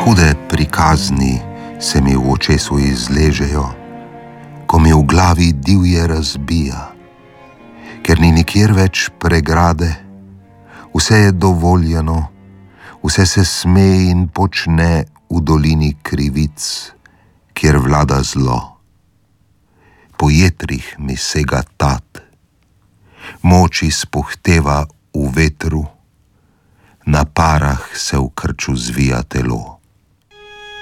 Hude prikazni se mi v očesu izležejo, ko mi v glavi divje razbija, ker ni nikjer več pregrade, vse je dovoljeno, vse se sme in počne v dolini krivic, kjer vlada zlo. Po jetrih mi sega tat, moč izpuhteva v vetru, na parah se v krču zvija telo.